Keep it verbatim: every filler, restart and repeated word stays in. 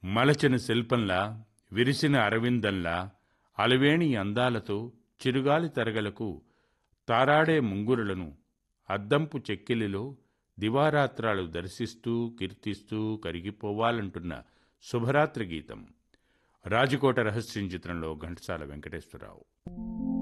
మలచిన శిల్పంలా విరిసిన అరవిందంలా అలవేణి అందాలతో చిరుగాలి తరగలకు తారాడే ముంగురులను అద్దంపు చెక్కిలిలో దివారాత్రాలు దర్శిస్తూ కీర్తిస్తూ కరిగిపోవాలంటున్న శుభరాత్రి గీతం. రాజకోట రహస్యం చిత్రంలో ఘంటసాల వెంకటేశ్వరరావు.